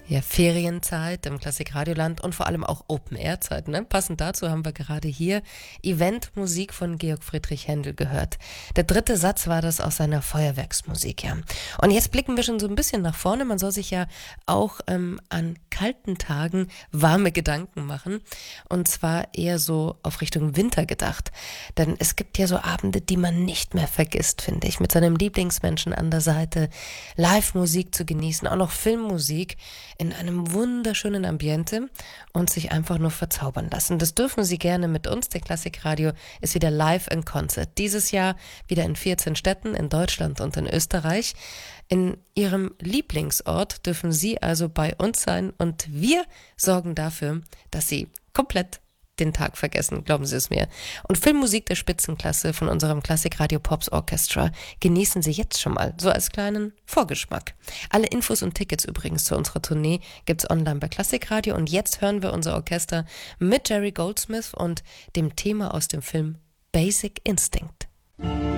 Ja, Ferienzeit im Klassikradioland und vor allem auch Open-Air-Zeit. Ne? Passend dazu haben wir gerade hier Eventmusik von Georg Friedrich Händel gehört. Der dritte Satz war das aus seiner Feuerwerksmusik, ja. Und jetzt blicken wir schon so ein bisschen nach vorne. Man soll sich ja auch an kalten Tagen warme Gedanken machen. Und zwar eher so auf Richtung Winter gedacht. Denn es gibt ja so Abende, die man nicht mehr vergisst, finde ich. Mit seinem Lieblingsmenschen an der Seite, Live-Musik zu genießen, auch noch Filmmusik in einem wunderschönen Ambiente und sich einfach nur verzaubern lassen. Das dürfen Sie gerne mit uns. Der Klassikradio ist wieder live in Concert. Dieses Jahr wieder in 14 Städten in Deutschland und in Österreich. In Ihrem Lieblingsort dürfen Sie also bei uns sein und wir sorgen dafür, dass Sie komplett den Tag vergessen, glauben Sie es mir. Und Filmmusik der Spitzenklasse von unserem Klassikradio Pops Orchestra genießen Sie jetzt schon mal, so als kleinen Vorgeschmack. Alle Infos und Tickets übrigens zu unserer Tournee gibt's online bei Klassikradio und jetzt hören wir unser Orchester mit Jerry Goldsmith und dem Thema aus dem Film Basic Instinct.